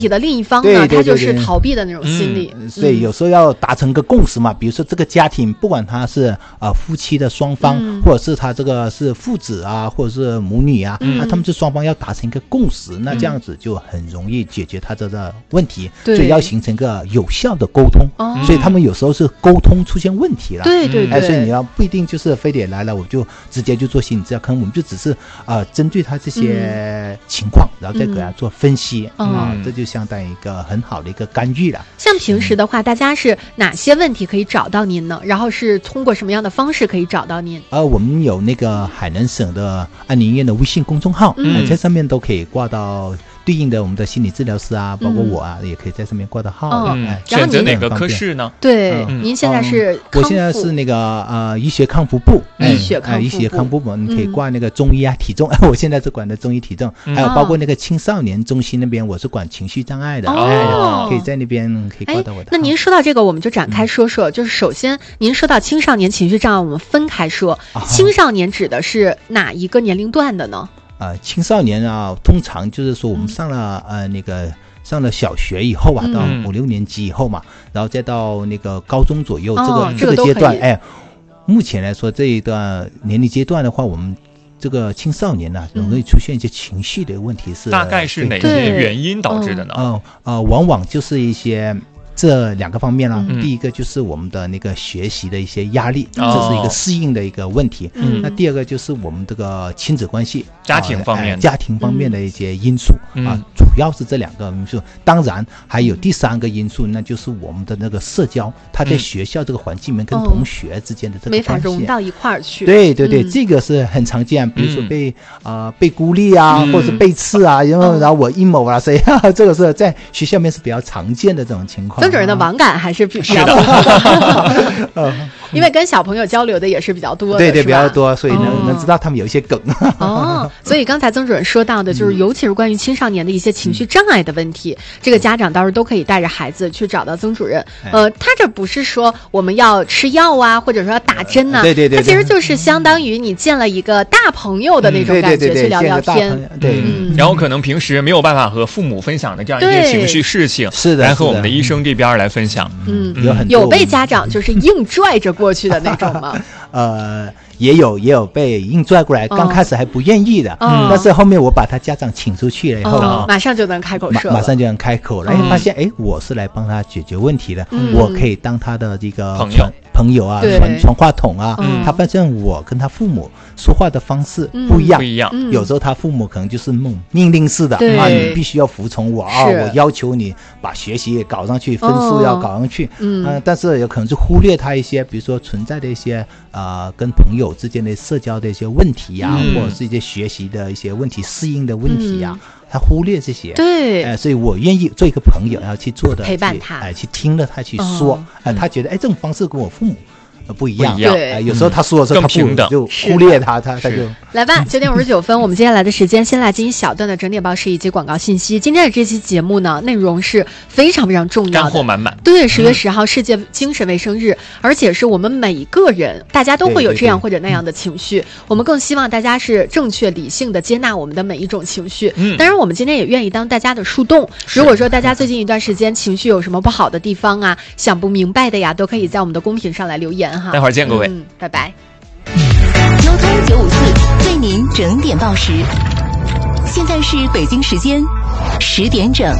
的另一方呢，他就是逃避的那种心理。 所以有时候要达成个共识嘛，比如说这个家庭，不管他是夫妻的双方，或者是他这个是父子啊，或者是母女啊，那他们这双方要达成一个共识，那这样子就很容易解决他这个问题。所以要形成一个有效的沟通。所以他们有时候是沟通出现问题了。 对对对。 所以你要不一定就是非得来了我就直接就做心理治疗，可能我们就只是针对他这些情况，然后再给他做分析这就相当于一个很好的一个干预了。 像平时的话，大家是哪些问题可以找到您呢？然后是通过什么样的方式可以找到您？ 我们有那个海南省的安宁医院的微信公众号，在上面都可以挂到对应的我们的心理治疗师啊，包括我啊，也可以在上面挂到号。 选择哪个科室呢？ 对，您现在是我现在是那个医学康复部， 医学康复部，你可以挂那个中医啊、体重，我现在是管的中医体重，还有包括那个青少年中心那边，我是管情绪障碍的，可以在那边可以挂到我的。 那您说到这个，我们就展开说说，就是首先您说到青少年情绪障碍，我们分开说，青少年指的是哪一个年龄段的呢？ 青少年啊，通常就是说我们上了上了小学以后啊，到5、6年级以后嘛，然后再到那个高中左右，这个阶段，目前来说这一段年龄阶段的话，我们这个青少年呢，容易出现一些情绪的问题， 大概是哪些原因导致的呢？ 往往就是一些这两个方面啦。第一个就是我们的那个学习的一些压力，这是一个适应的一个问题。那第二个就是我们这个亲子关系、 家庭方面的一些因素主要是这两个因素。当然还有第三个因素，那就是我们的那个社交，他在学校这个环境里面跟同学之间的这个关系没法融到一块儿去。 对对对，这个是很常见，比如说被孤立啊，或者是被刺啊，然后我阴谋啊，谁啊，这个是在学校里面是比较常见的这种情况。 曾主任的网感还是比较丰富的，因为跟小朋友交流的也是比较多的， 对，比较多，所以能知道他们有一些梗。 所以刚才曾主任说到的就是尤其是关于青少年的一些情绪障碍的问题，这个家长到时候都可以带着孩子去找到曾主任。他这不是说我们要吃药啊，或者说要打针啊， 对， 它其实就是相当于你见了一个大朋友的那种感觉，去聊聊天。 然后可能平时没有办法和父母分享的这样一些情绪事情， 是的， 来和我们的医生这边来分享。 有被家长就是硬拽着过去的那种吗？ 也有被硬拽过来，刚开始还不愿意的，但是后面我把他家长请出去了以后， 马上就能开口说， 马上就能开口了，发现我是来帮他解决问题的，我可以当他的这个朋友啊，传话筒啊。他发现我跟他父母说话的方式不一样，有时候他父母可能就是命令式的你必须要服从我我要求你把学习也搞上去，分数要搞上去，但是有可能是忽略他一些，比如说存在的一些跟朋友之间的社交的一些问题呀，或者是一些学习的一些问题、适应的问题呀，他忽略这些。 对， 所以我愿意做一个朋友，要去做的陪伴他， 去听了他去说，他觉得这种方式跟我父母不一样。对，有时候他说的时候，他父母就忽略他就来吧。9点59分，我们接下来的时间先来进行小段的整点报时以及广告信息。今天的这期节目呢，内容是非常非常重要的， 干货满满。 对，10月10号世界精神卫生日，而且是我们每一个人，大家都会有这样或者那样的情绪，我们更希望大家是正确理性的接纳我们的每一种情绪。当然我们今天也愿意当大家的树洞，如果说大家最近一段时间情绪有什么不好的地方啊，想不明白的呀，都可以在我们的公屏上来留言哈。 待会儿见各位， 拜拜。 交通954为您整点报时，现在是北京时间10点整。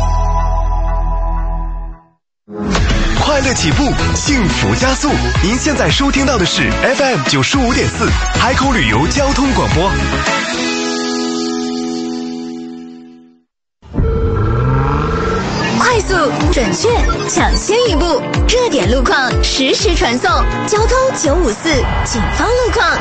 快乐起步，幸福加速。您现在收听到的是 FM 95.4海口旅游交通广播。 快速、准确、抢先一步，热点路况实时传送。交通954警方路况。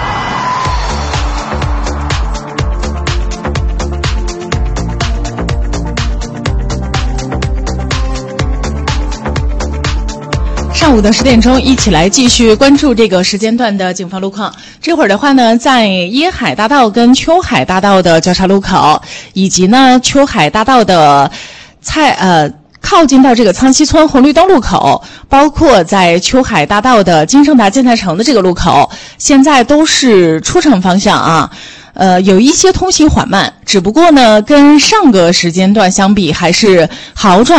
上午的10点钟，一起来继续关注这个时间段的警方路况。这会儿的话呢，在椰海大道跟秋海大道的交叉路口，以及呢秋海大道的靠近到这个苍溪村红绿灯路口，包括在秋海大道的金盛达建材城的这个路口，现在都是出城方向啊。 有一些通行缓慢，只不过呢，跟上个时间段相比还是好转